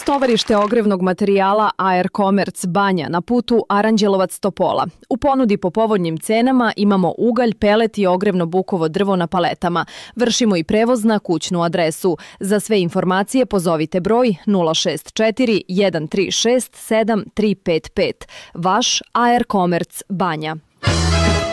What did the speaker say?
Tovarište ogrevnog materijala AR Commerce Banja na putu Aranđelovac-Topola. U ponudi po povoljnim cenama imamo ugalj, pelet i ogrevno bukovo drvo na paletama. Vršimo i prevoz na kućnu adresu. Za sve informacije pozovite broj 064 136 7355. Vaš AR Commerce Banja.